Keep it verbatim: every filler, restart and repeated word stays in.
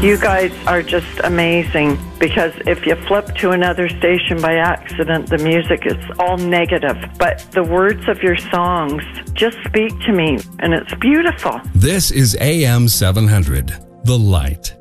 You guys are just amazing, because if you flip to another station by accident, the music is all negative. But the words of your songs just speak to me, and it's beautiful. This is A M seven hundred, The Light.